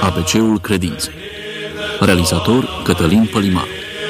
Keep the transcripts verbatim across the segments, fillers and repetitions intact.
A B C-ul credinței. Realizator Cătălin Pălimaru.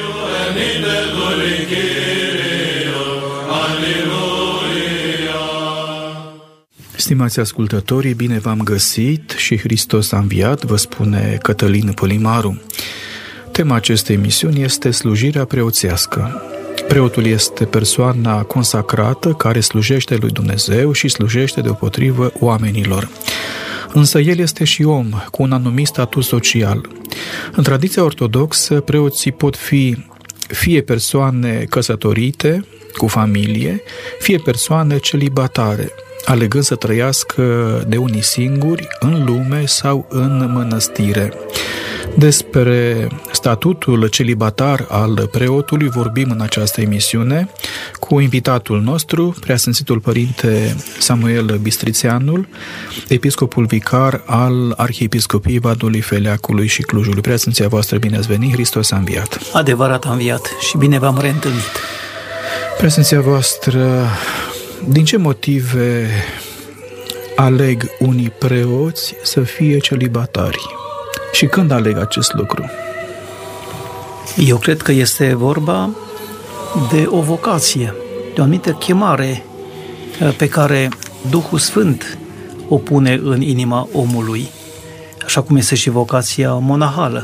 Stimați ascultătorii, bine v-am găsit și Hristos a înviat, vă spune Cătălin Pălimaru. Tema acestei emisiuni este slujirea preoțească. Preotul este persoana consacrată care slujește lui Dumnezeu și slujește deopotrivă oamenilor. Însă el este și om, cu un anumit statut social. În tradiția ortodoxă, preoții pot fi fie persoane căsătorite, cu familie, fie persoane celibatare, alegând să trăiască de unii singuri, în lume sau în mănăstire. Despre statutul celibatar al preotului vorbim în această emisiune cu invitatul nostru, Preasfințitul Părinte Samuel Bistrițeanul, episcopul vicar al Arhiepiscopiei Vadului, Feleacului și Clujului. Preasfinția voastră, bine ați venit, Hristos a înviat. Adevărat a înviat și bine v-am reîntâlnit. Preasfinția voastră, din ce motive aleg unii preoți să fie celibatari? Și când aleg acest lucru? Eu cred că este vorba de o vocație, de o anumită chemare pe care Duhul Sfânt o pune în inima omului, așa cum este și vocația monahală.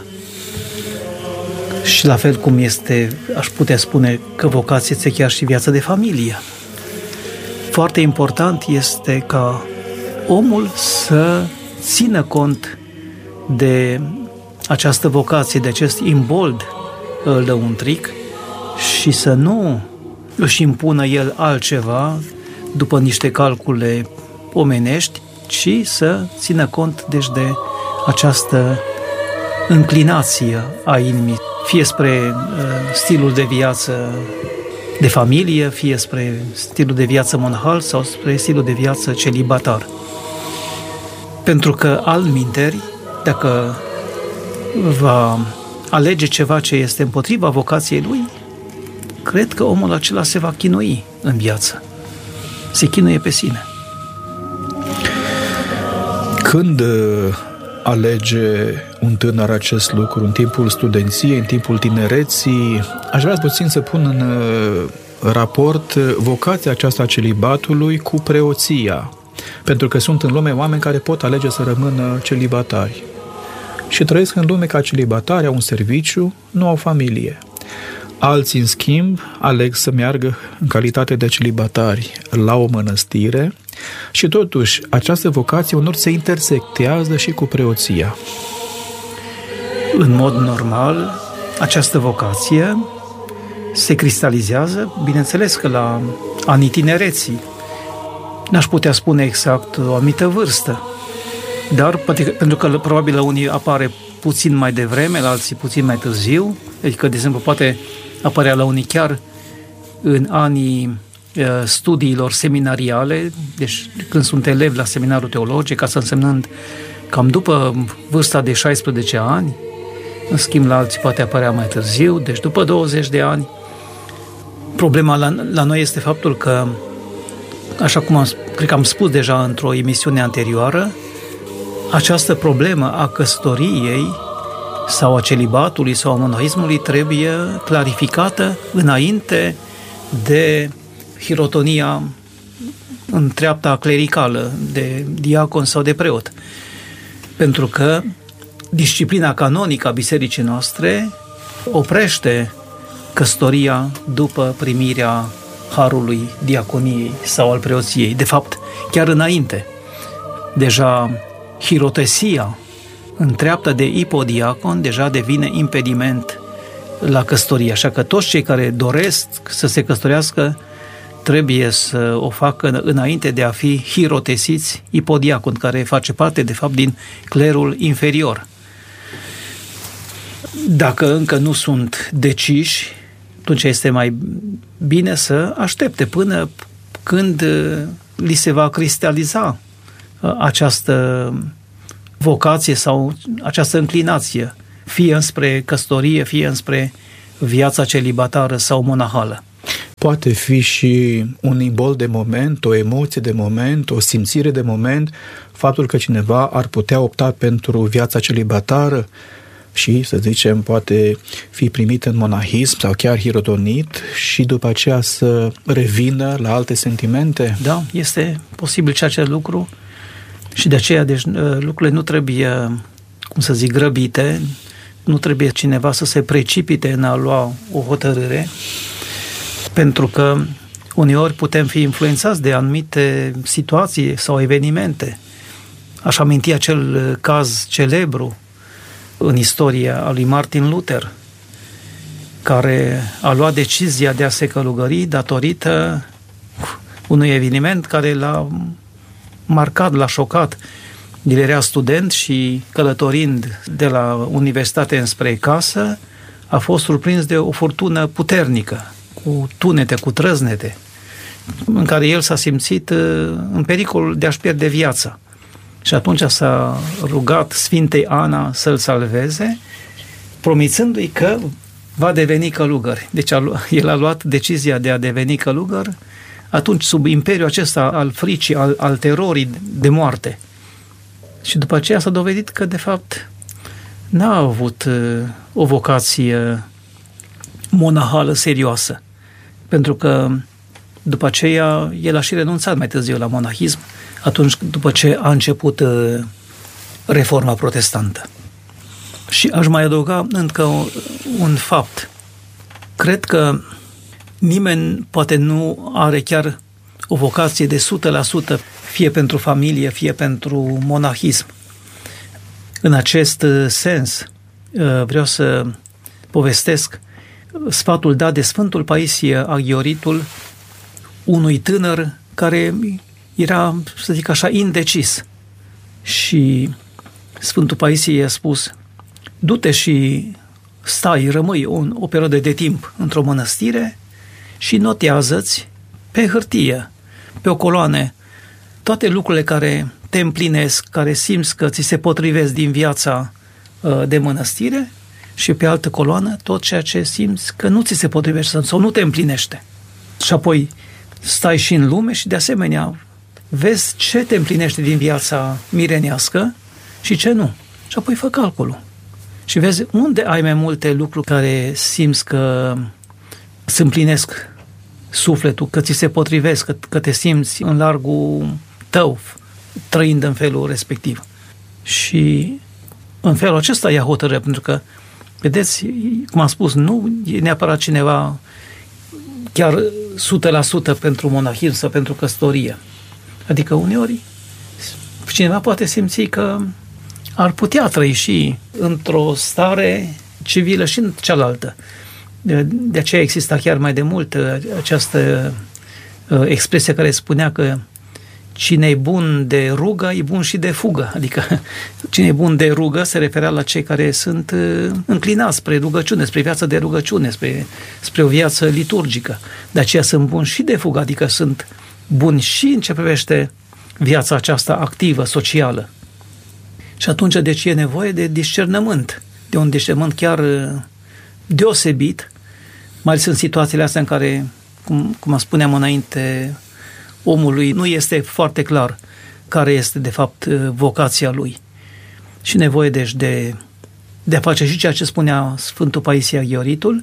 Și la fel cum este, aș putea spune că vocația este chiar și viața de familie. Foarte important este ca omul să țină cont de această vocație, de acest imbold lăuntric și să nu își impună el altceva după niște calcule omenești, ci să țină cont deci de această înclinație a inimii, fie spre uh, stilul de viață de familie, fie spre stilul de viață monahal sau spre stilul de viață celibatar. Pentru că altminteri, dacă va alege ceva ce este împotriva vocației lui, cred că omul acela se va chinui în viață. Se chinuie pe sine. Când alege un tânăr acest lucru? În timpul studenției, în timpul tinereții? Aș vrea puțin să pun în raport vocația aceasta a celibatului cu preoția. Pentru că sunt în lume oameni care pot alege să rămână celibatari. Și trăiesc în lume ca celibatari, au un serviciu, nu au familie. Alții, în schimb, aleg să meargă în calitate de celibatari la o mănăstire și totuși această vocație unor se intersectează și cu preoția. În mod normal, această vocație se cristalizează, bineînțeles că la anii tinereții. N-aș putea spune exact o anumită vârstă, dar poate, pentru că probabil la unii apare puțin mai devreme, la alții puțin mai târziu, adică, de exemplu, poate apărea la unii chiar în anii uh, studiilor seminariale, deci când sunt elevi la seminarul teologic, asta însemnând cam după vârsta de șaisprezece ani, în schimb la alții poate apărea mai târziu, deci după douăzeci de ani. Problema la, la noi este faptul că, așa cum am, cred că am spus deja într-o emisiune anterioară, această problemă a căsătoriei sau a celibatului sau a monahismului trebuie clarificată înainte de hirotonia în treapta clericală, de diacon sau de preot. Pentru că disciplina canonică a bisericii noastre oprește căsătoria după primirea harului diaconiei sau al preoției. De fapt, chiar înainte. Deja hirotesia în treapta de ipodiacon deja devine impediment la căsătorie. Așa că toți cei care doresc să se căsătorească trebuie să o facă înainte de a fi hirotesiți ipodiacon, care face parte, de fapt, din clerul inferior. Dacă încă nu sunt deciși, atunci este mai bine să aștepte până când li se va cristaliza această vocație sau această înclinație, fie înspre căsătorie, fie înspre viața celibatară sau monahală. poate fi și un imbol de moment, o emoție de moment, o simțire de moment, faptul că cineva ar putea opta pentru viața celibatară și, să zicem, poate fi primit în monahism sau chiar hirodonit și după aceea să revină la alte sentimente? Da, este posibil și acest lucru și de aceea deci, lucrurile nu trebuie, cum să zic, grăbite, nu trebuie cineva să se precipite în a lua o hotărâre, pentru că uneori putem fi influențați de anumite situații sau evenimente. Aș aminti acel caz celebru în istoria a lui Martin Luther, care a luat decizia de a se călugări datorită unui eveniment care l-a marcat, l-a șocat. El era student și călătorind de la universitate înspre casă, a fost surprins de o furtună puternică, cu tunete, cu trăznete, în care el s-a simțit în pericolul de a-și pierde viața. Și atunci s-a rugat Sfintei Ana să-l salveze, promițându-i că va deveni călugăr. Deci el a luat decizia de a deveni călugăr atunci sub imperiul acesta al fricii, al, al terorii de moarte. Și după aceea s-a dovedit că, de fapt, n-a avut uh, o vocație monahală serioasă. Pentru că după aceea el a și renunțat mai târziu la monahism, atunci după ce a început uh, reforma protestantă. Și aș mai adăuga încă un fapt. Cred că nimeni poate nu are chiar o vocație de o sută la sută, fie pentru familie, fie pentru monahism. În acest sens, vreau să povestesc sfatul dat de Sfântul Paisie Aghioritul unui tânăr care era, să zic așa, indecis. Și Sfântul Paisie i-a spus: du-te și stai, rămâi o, o perioadă de timp într-o mănăstire și notează-ți pe hârtie, pe o coloană, toate lucrurile care te împlinesc, care simți că ți se potrivesc din viața uh, de mănăstire, și pe altă coloană tot ceea ce simți că nu ți se potrivește sau nu te împlinește. Și apoi stai și în lume și de asemenea vezi ce te împlinește din viața mirenească și ce nu. Și apoi fă calculul. Și vezi unde ai mai multe lucruri care simți că îți împlinesc sufletul, că ți se potrivesc, că, că te simți în largul tău, trăind în felul respectiv. Și în felul acesta ia hotărâre, pentru că, vedeți, cum am spus, nu e neapărat cineva chiar o sută la sută pentru monahism sau pentru căsătorie. Adică uneori cineva poate simți că ar putea trăi și într-o stare civilă și în cealaltă. De, de aceea exista chiar mai de mult această uh, expresie care spunea că cine e bun de rugă, e bun și de fugă. Adică cine e bun de rugă se referea la cei care sunt uh, înclinați spre rugăciune, spre viața de rugăciune, spre, spre o viață liturgică. De aceea sunt buni și de fugă, adică sunt buni și în ce privește viața aceasta activă, socială. Și atunci, deci, e nevoie de discernământ, de un discernământ chiar deosebit, mai ales în situațiile astea în care, cum, cum spuneam înainte, omului nu este foarte clar care este, de fapt, vocația lui. Și nevoie, deci, de, de a face și ceea ce spunea Sfântul Paisie Aghioritul,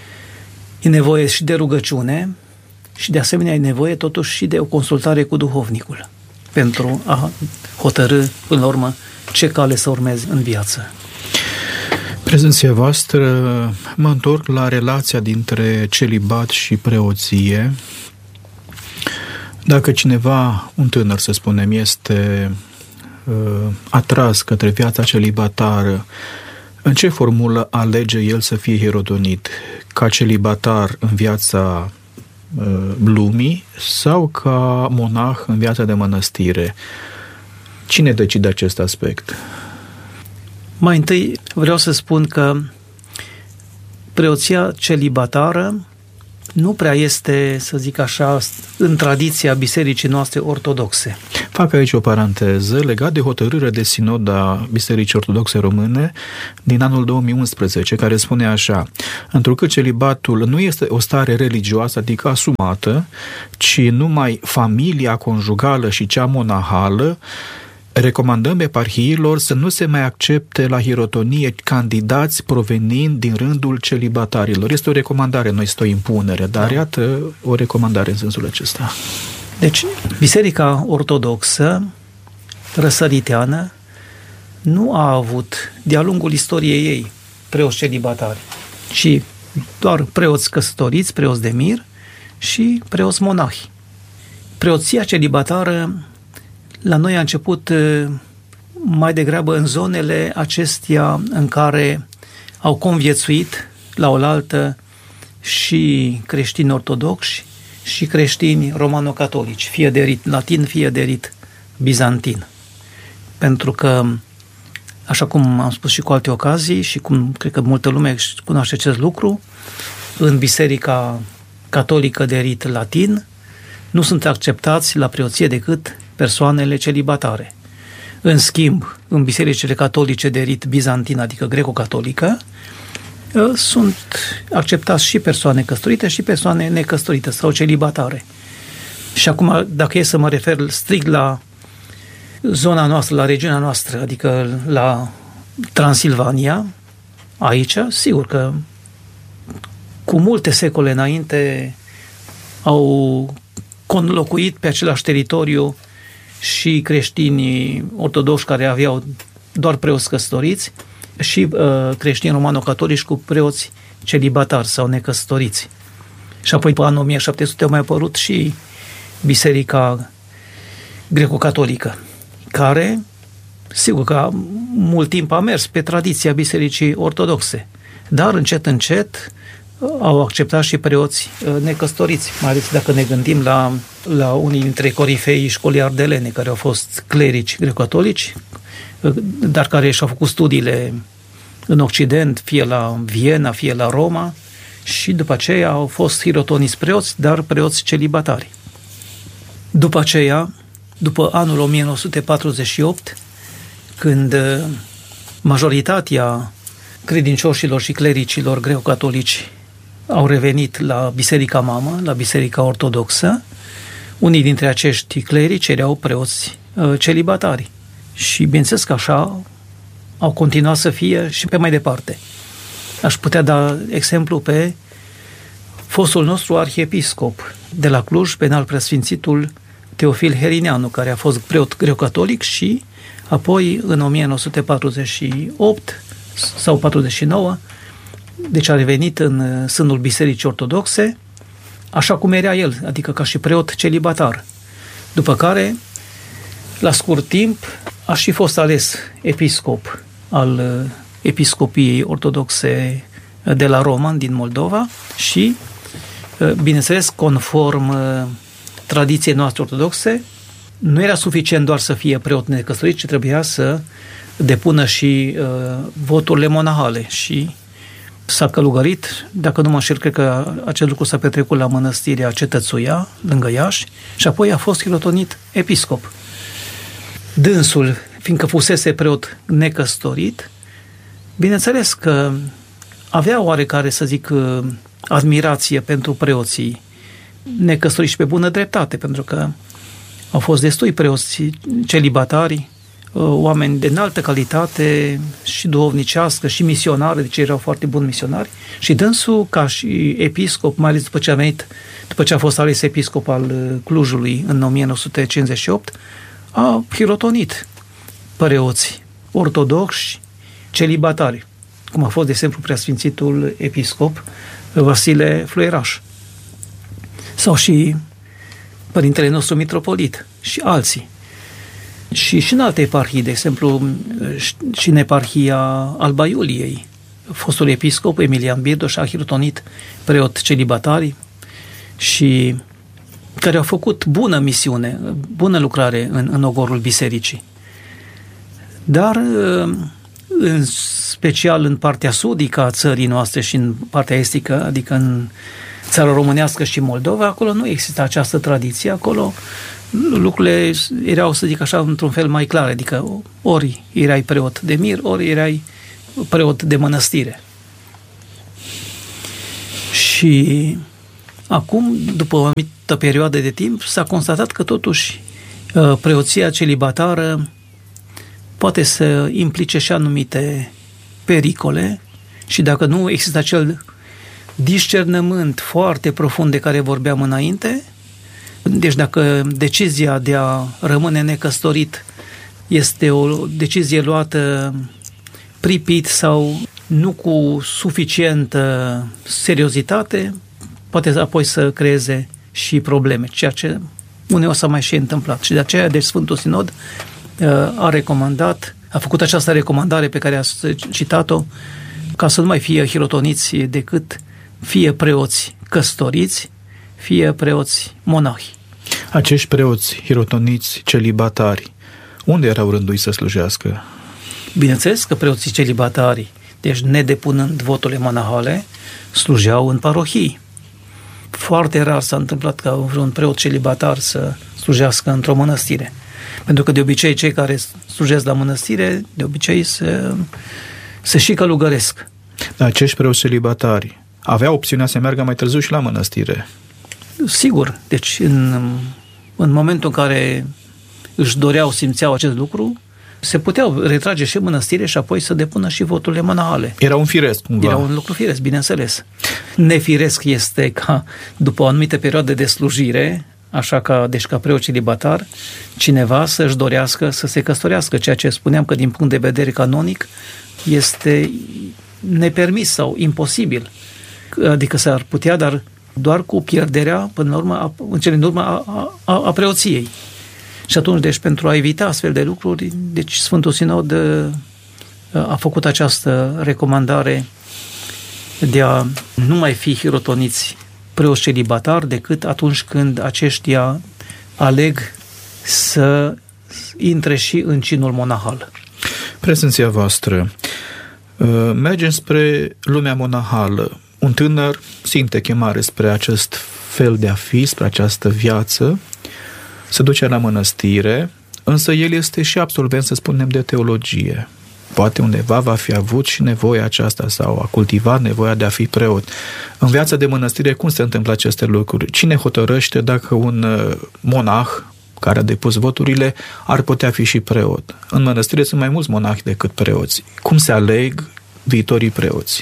e nevoie și de rugăciune și, de asemenea, e nevoie, totuși, și de o consultare cu duhovnicul pentru a hotărâ, până la urmă, ce cale să urmezi în viață. Prezenția voastră, mă întorc la relația dintre celibat și preoție. Dacă cineva, un tânăr să spunem, este uh, atras către viața celibatară, în ce formulă alege el să fie hirodonit? Ca celibatar în viața uh, lumii sau ca monah în viața de mănăstire? Cine decide acest aspect? Mai întâi vreau să spun că preoția celibatară nu prea este, să zic așa, în tradiția bisericii noastre ortodoxe. Fac aici o paranteză legat de hotărârea de sinod a Bisericii Ortodoxe Române din anul două mii unsprezece, care spune așa: întrucât celibatul nu este o stare religioasă, adică asumată, ci numai familia conjugală și cea monahală, recomandăm eparhiilor să nu se mai accepte la hirotonie candidați provenind din rândul celibatarilor. Este o recomandare, nu este o impunere, dar iată o recomandare în sensul acesta. Deci, Biserica Ortodoxă răsăriteană nu a avut, de-a lungul istoriei ei, preoți celibatari, ci doar preoți căsătoriți, preoți de mir și preoți monahi. Preoția celibatară la noi a început mai degrabă în zonele acestea în care au conviețuit la oaltă și creștini ortodoxi și creștini romano-catolici, fie de rit latin, fie de rit bizantin. Pentru că, așa cum am spus și cu alte ocazii și cum cred că multă lume cunoaște acest lucru, în Biserica Catolică de rit latin nu sunt acceptați la preoție decât persoanele celibatare. În schimb, în bisericile catolice de rit bizantin, adică greco-catolică, sunt acceptați și persoane căsătorite și persoane necăsătorite sau celibatare. Și acum, dacă e să mă refer strict la zona noastră, la regiunea noastră, adică la Transilvania, aici, sigur că cu multe secole înainte au conlocuit pe același teritoriu și creștinii ortodoxi care aveau doar preoți căsătoriți și uh, creștini romano-catolici cu preoți celibatari sau necăsătoriți. Și apoi, pe anul o mie șapte sute, a mai apărut și Biserica Greco-Catolică, care, sigur că mult timp a mers pe tradiția Bisericii Ortodoxe, dar încet, încet au acceptat și preoți necăsătoriți, mai ales dacă ne gândim la, la unii dintre corifeii școlii ardelene, care au fost clerici greco-catolici, dar care și-au făcut studiile în Occident, fie la Viena, fie la Roma, și după aceea au fost hirotoniți preoți, dar preoți celibatari. După aceea, după anul o mie nouă sute patruzeci și opt, când majoritatea credincioșilor și clericilor greco-catolici au revenit la Biserica Mamă, la Biserica Ortodoxă, unii dintre acești clerici erau preoți uh, celibatari. Și bineînțeles că așa au continuat să fie și pe mai departe. Aș putea da exemplu pe fostul nostru arhiepiscop de la Cluj, pe înalt preasfințitul Teofil Herineanu, care a fost preot greco-catolic și apoi în o mie nouă sute patruzeci și opt sau patruzeci și nouă, deci a revenit în sânul Bisericii Ortodoxe, așa cum era el, adică ca și preot celibatar. După care, la scurt timp, a și fost ales episcop al Episcopiei Ortodoxe de la Roman, din Moldova, și, bineînțeles, conform tradiției noastre ortodoxe, nu era suficient doar să fie preot necăsătorit, ci trebuia să depună și uh, voturile monahale și s-a călugărit, dacă nu mă înșel, cred că acest lucru s-a petrecut la mănăstirea Cetățuia, lângă Iași, și apoi a fost hirotonit episcop. Dânsul, fiindcă fusese preot necăsătorit, bineînțeles că avea oarecare, să zic, admirație pentru preoții necăsătoriți și pe bună dreptate, pentru că au fost destui preoți celibatari, oameni de înaltă calitate și duhovnicească și misionari, deci erau foarte buni misionari, și dânsul, ca și episcop, mai ales după ce a venit, după ce a fost ales episcop al Clujului în o mie nouă sute cincizeci și opt, a hirotonit preoți ortodoxi celibatari, cum a fost, de exemplu, preasfințitul episcop Vasile Fluieraș, sau și părintele nostru mitropolit și alții. Și, și în alte eparhii, de exemplu, și în eparhia Alba Iuliei, fostul episcop Emilian Birdoș a hirotonit preot celibatari și care au făcut bună misiune, bună lucrare în, în ogorul bisericii. Dar, în special în partea sudică a țării noastre și în partea estică, adică în țara românească și Moldova, acolo nu există această tradiție. Acolo lucrurile erau, să zic așa, într-un fel mai clare, adică ori erai preot de mir, ori erai preot de mănăstire. Și acum, după o anumită perioadă de timp, s-a constatat că totuși preoția celibatară poate să implice și anumite pericole și dacă nu există acel discernământ foarte profund de care vorbeam înainte, deci dacă decizia de a rămâne necăsătorit este o decizie luată pripit sau nu cu suficientă seriozitate, poate apoi să creeze și probleme, ceea ce uneori s-a mai și întâmplat. Și de aceea, deci Sfântul Sinod a recomandat, a făcut această recomandare pe care a citat-o, ca să nu mai fie hirotoniți decât fie preoți căsătoriți, fie preoți monahi. Acești preoți hirotoniți celibatari, unde erau rânduiți să slujească? Bineînțeles că preoții celibatari, deci nedepunând voturile monahale, slujeau în parohii. Foarte rar s-a întâmplat ca vreun preot celibatar să slujească într-o mănăstire. Pentru că de obicei cei care slujesc la mănăstire, de obicei se, se și călugăresc. Acești preoți celibatari aveau opțiunea să meargă mai târziu și la mănăstire. Sigur, deci în, în momentul în care își doreau, simțeau acest lucru, se puteau retrage și în mănăstire și apoi să depună și voturile monahale. Era un firesc, cumva. Era un lucru firesc, bineînțeles. Nefiresc este ca, după o anumită perioadă de slujire, așa ca, deci ca preot celibatar, cineva să-și dorească să se căsătorească, ceea ce spuneam că din punct de vedere canonic este nepermis sau imposibil. Adică s-ar putea, dar doar cu pierderea, până la urmă, în cele din urmă, a, a, a preoției. Și atunci, deci, pentru a evita astfel de lucruri, deci Sfântul Sinod a făcut această recomandare de a nu mai fi hirotoniți preoți celibatari decât atunci când aceștia aleg să intre și în cinul monahal. Prezenția voastră, mergem spre lumea monahală. Un tânăr simte chemare spre acest fel de a fi, spre această viață, se duce la mănăstire, însă el este și absolvent, să spunem, de teologie. Poate undeva va fi avut și nevoia aceasta sau a cultivat nevoia de a fi preot. În viața de mănăstire, cum se întâmplă aceste lucruri? Cine hotărăște dacă un monah care a depus voturile ar putea fi și preot? În mănăstire sunt mai mulți monahi decât preoți. Cum se aleg viitorii preoți?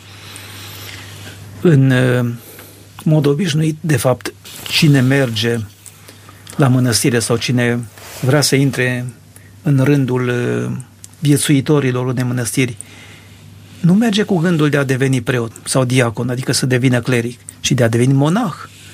În mod obișnuit, de fapt, cine merge la mănăstire sau cine vrea să intre în rândul viețuitorilor unei mănăstiri, nu merge cu gândul de a deveni preot sau diacon, adică să devină cleric, ci de a deveni monah.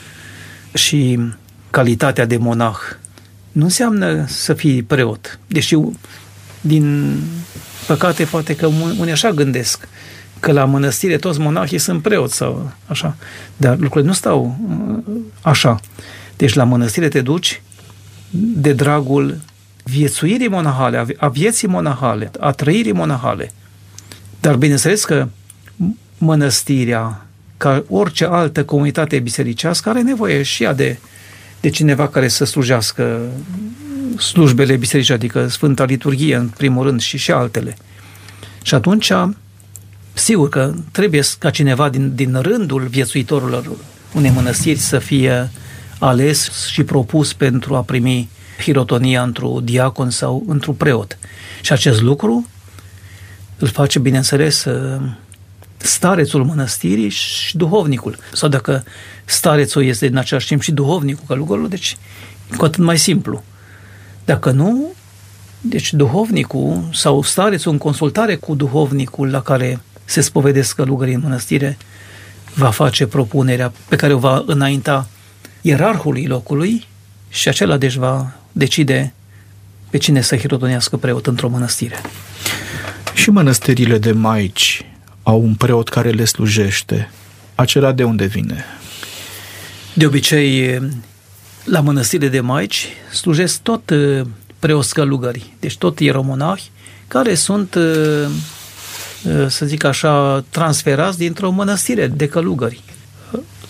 Și calitatea de monah nu înseamnă să fii preot, deși din păcate poate că unii așa gândesc, că la mănăstire toți monahii sunt preoți sau așa, dar lucrurile nu stau așa. Deci la mănăstire te duci de dragul viețuirii monahale, a vieții monahale, a trăirii monahale. Dar bineînțeles că mănăstirea, ca orice altă comunitate bisericească, are nevoie și ea de, de cineva care să slujească slujbele bisericești, adică Sfânta Liturghie în primul rând și și altele. Și atunci, sigur că trebuie ca cineva din, din rândul viețuitorilor unei mănăstiri să fie ales și propus pentru a primi hirotonia într-un diacon sau într-un preot. Și acest lucru îl face, bineînțeles, starețul mănăstirii și duhovnicul. Sau dacă starețul este în același timp și duhovnicul călugărului, deci cu atât mai simplu. Dacă nu, deci duhovnicul sau starețul în consultare cu duhovnicul la care se spovedesc călugării în mănăstire va face propunerea pe care o va înainta ierarhului locului și acela deci va decide pe cine să hirotonească preot într-o mănăstire. Și mănăstirile de maici au un preot care le slujește. Acela de unde vine? De obicei, la mănăstirile de maici slujesc tot preoți călugări, deci tot ieromonahi care sunt, să zic așa, transferați dintr-o mănăstire de călugări.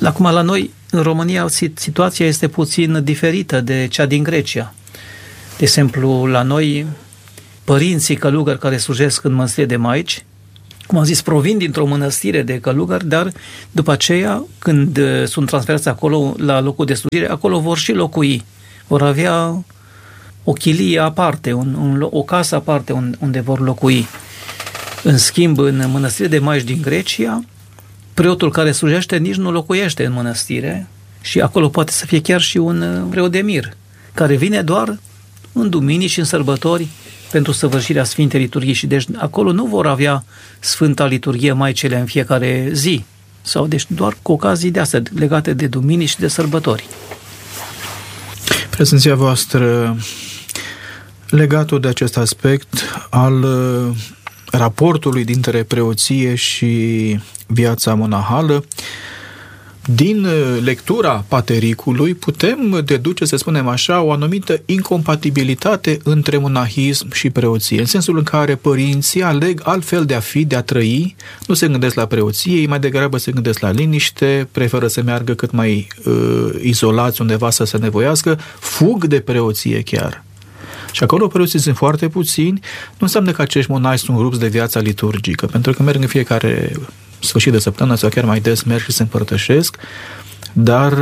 Acum, la noi, în România, situația este puțin diferită de cea din Grecia. De exemplu, la noi, părinții călugări care slujesc în mănăstire de maici, cum am zis, provin dintr-o mănăstire de călugări, dar după aceea, când sunt transferați acolo, la locul de slujire, acolo vor și locui. Vor avea o chilie aparte, un, un, o casă aparte unde vor locui. În schimb, în mănăstire de maici din Grecia, preotul care slujește nici nu locuiește în mănăstire și acolo poate să fie chiar și un preot de mir, care vine doar în duminici și în sărbători pentru săvârșirea Sfintei Liturghii și deci acolo nu vor avea Sfânta Liturghie Maicele în fiecare zi, sau deci doar cu ocazii de astea legate de duminici și de sărbători. Prezenția voastră, legat de acest aspect al raportului dintre preoție și viața monahală, din lectura patericului putem deduce, să spunem așa, o anumită incompatibilitate între monahism și preoție, în sensul în care părinții aleg altfel de a fi, de a trăi, nu se gândesc la preoție, ei mai degrabă se gândesc la liniște, preferă să meargă cât mai uh, izolați undeva să se nevoiască, fug de preoție chiar. Și acolo preoții sunt foarte puțini, nu înseamnă că acești monahi sunt rupți de viața liturgică, pentru că merg în fiecare sfârșit de săptămână sau chiar mai des merg și se împărtășesc, dar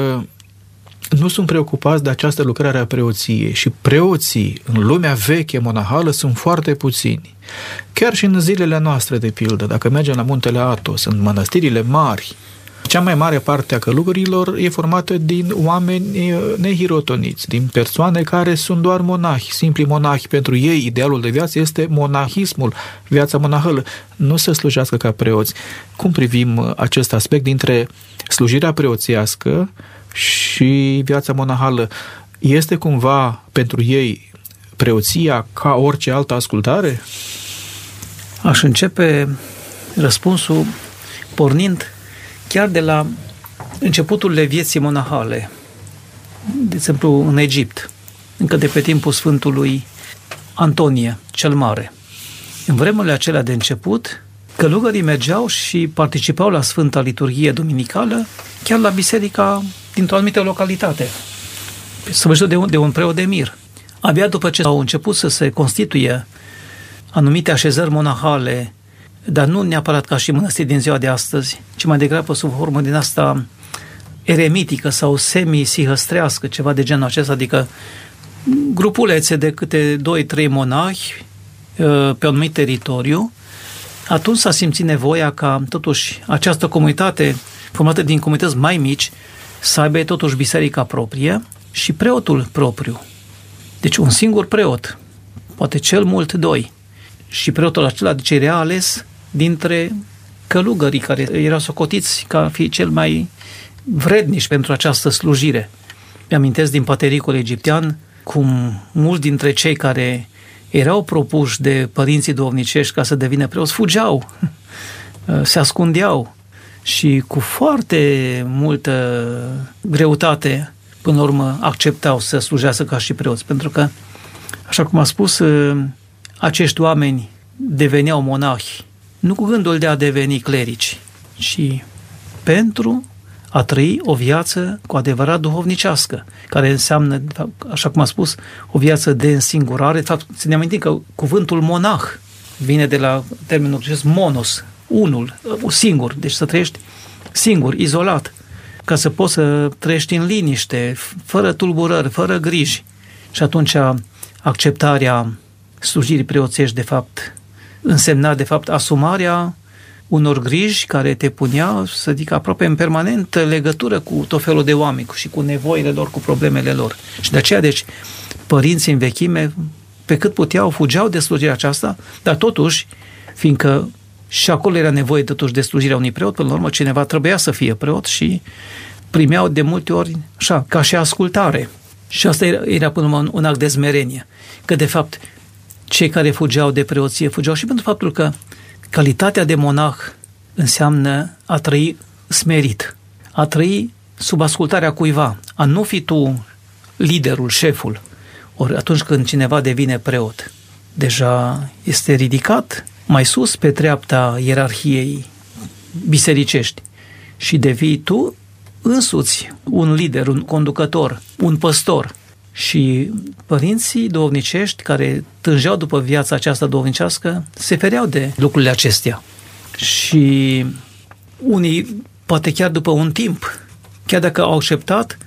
nu sunt preocupați de această lucrare a preoției. Și preoții în lumea veche monahală sunt foarte puțini. Chiar și în zilele noastre, de pildă, dacă mergem la muntele Athos, în mănăstirile mari, cea mai mare parte a călugărilor e formată din oameni nehirotoniți, din persoane care sunt doar monahi, simpli monahi. Pentru ei, idealul de viață este monahismul, viața monahală, nu să slujească ca preoți. Cum privim acest aspect dintre slujirea preoțiască și viața monahală? Este cumva pentru ei preoția ca orice altă ascultare? Aș începe răspunsul pornind chiar de la începuturile vieții monahale, de exemplu în Egipt, încă de pe timpul Sfântului Antonie cel Mare. În vremurile acelea de început, călugării mergeau și participau la Sfânta Liturghie Duminicală, chiar la biserica dintr-o anumită localitate, săvârșită de un, de un preot de mir. Abia după ce au început să se constituie anumite așezări monahale, dar nu neapărat ca și mănăstiri din ziua de astăzi, ci mai degrabă sub formă din asta eremitică sau semi-sihăstrească, ceva de genul acesta, adică grupulețe de câte doi trei monahi pe un anumit teritoriu. Atunci s-a simțit nevoia ca totuși această comunitate formată din comunități mai mici să aibă totuși biserica proprie și preotul propriu. Deci un singur preot, poate cel mult doi. Și preotul acela de ce era ales dintre călugării care erau socotiți ca fi cel mai vrednici pentru această slujire. Mi-amintesc din patericul egiptean cum mulți dintre cei care erau propuși de părinții duhovnicești ca să devină preoți fugeau, se ascundeau și cu foarte multă greutate până la urmă acceptau să slujească ca și preoți, pentru că, așa cum a spus, acești oameni deveneau monahi, nu cu gândul de a deveni clerici, ci pentru a trăi o viață cu adevărat duhovnicească, care înseamnă, așa cum a spus, o viață de însingurare. De fapt, să ne amintim că cuvântul monah vine de la termenul grecesc monos, unul, singur, deci să trăiești singur, izolat, ca să poți să trăiești în liniște, fără tulburări, fără griji. Și atunci acceptarea slujirii preoțești, de fapt, însemna, de fapt, asumarea unor griji care te punea, să zic, aproape în permanentă legătură cu tot felul de oameni și cu nevoile lor, cu problemele lor. Și de aceea, deci, părinții în vechime, pe cât puteau, fugeau de slujirea aceasta, dar totuși, fiindcă și acolo era nevoie totuși de slujirea unui preot, până la urmă cineva trebuia să fie preot și primeau de multe ori, așa, ca și ascultare. Și asta era, era până la urmă un act de smerenie. Că, de fapt, cei care fugeau de preoție fugeau și pentru faptul că calitatea de monah înseamnă a trăi smerit, a trăi sub ascultarea cuiva, a nu fi tu liderul, șeful. Ori atunci când cineva devine preot, deja este ridicat mai sus pe treapta ierarhiei bisericești și devii tu însuți un lider, un conducător, un păstor. Și părinții duhovnicești care tângeau după viața aceasta duhovnicească se fereau de lucrurile acestea. Și unii, poate chiar după un timp, chiar dacă au acceptat,